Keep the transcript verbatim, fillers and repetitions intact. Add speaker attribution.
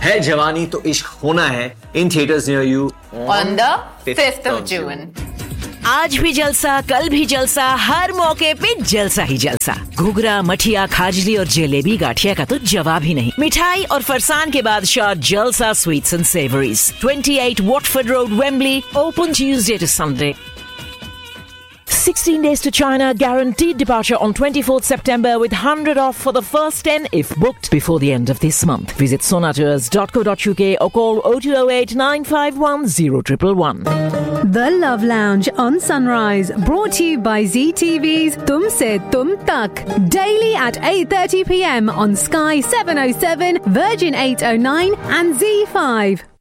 Speaker 1: है जवानी तो इश्क होना है in theatres near you
Speaker 2: on the fifth of June.
Speaker 3: आज भी जलसा, कल भी जलसा, हर मौके पे जलसा ही जलसा। घुघरा, मठिया, खाजली और जलेबी गाठिया का तो जवाब ही नहीं। मिठाई और फरसान के बादशाह जलसा sweets and savouries, twenty-eight Watford Road, Wembley, open Tuesday to Sunday. sixteen days to China, guaranteed departure on twenty-fourth September with one hundred off for the first ten if booked before the end of this month. Visit sonatours dot co dot uk or call oh two oh eight nine five one oh one one one.
Speaker 4: The Love Lounge on Sunrise, brought to you by Z T V's Tum Se Tum Tak. Daily at eight thirty p m on Sky seven oh seven, Virgin eight oh nine and Z five.